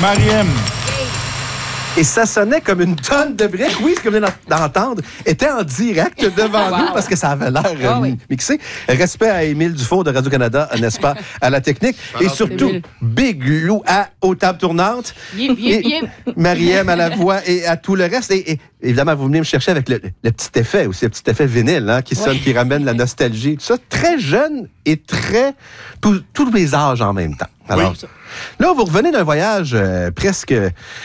Mariem. Et ça sonnait comme une tonne de briques. Oui, ce que vous venez d'entendre était en direct devant nous parce que ça avait l'air mixé. Respect à Émile Dufault de Radio-Canada, n'est-ce pas, à la technique. Et surtout, Big Lou aux tables tournantes. Et Mariem à la voix et à tout le reste. Et évidemment, vous venez me chercher avec le petit effet aussi, le petit effet vinyle qui sonne, qui ramène la nostalgie. Tout ça, très jeune et très... tous les âges en même temps. Alors, là, vous revenez d'un voyage presque...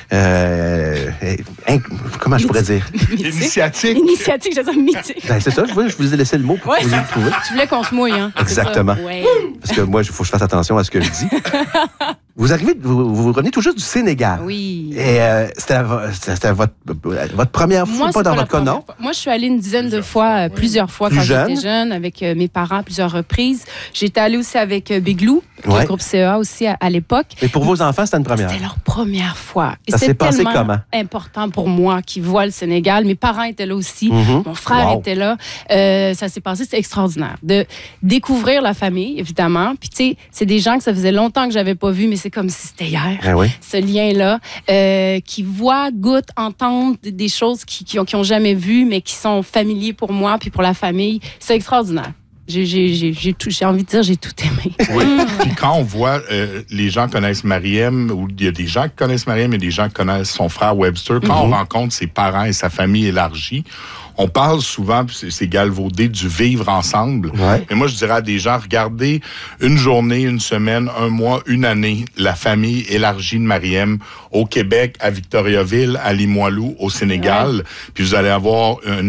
comment je pourrais dire? Initiatique. Initiatique, je veux dire mythique. Ben, c'est ça, je vous ai laissé le mot pour que vous le trouviez. Tu voulais qu'on se mouille, hein? Exactement. Ouais. Parce que moi, il faut que je fasse attention à ce que je dis. Vous revenez tout juste du Sénégal. Oui. Et c'était votre première fois, Moi, pas dans votre cas, non? Moi, je suis allée une dizaine de fois, plusieurs fois quand j'étais jeune, avec mes parents à plusieurs reprises. J'étais allée aussi avec Big Lou, le groupe CEA aussi à l'époque. Et pour vos enfants, c'était une première? C'était leur première fois. Et ça s'est passé comment? Important pour moi qui voient le Sénégal. Mes parents étaient là aussi. Mon frère était là. Ça s'est passé, c'était extraordinaire. De découvrir la famille, évidemment. Puis, tu sais, c'est des gens que ça faisait longtemps que j'avais pas vus, mais c'est comme si c'était hier. Ce lien-là. Qui voient, goûtent, entendent des choses qu'ils n'ont jamais vues, mais qui sont familiers pour moi puis pour la famille. C'est extraordinaire. J'ai envie de dire, j'ai tout aimé. Oui. Puis quand on voit, les gens connaissent Mariem, ou il y a des gens qui connaissent Mariem et des gens qui connaissent son frère Webster, quand on rencontre ses parents et sa famille élargie, on parle souvent, puis c'est galvaudé, du vivre ensemble. Mais moi, je dirais à des gens, regardez une journée, une semaine, un mois, une année, la famille élargie de Mariem au Québec, à Victoriaville, à Limoilou, au Sénégal, puis vous allez avoir un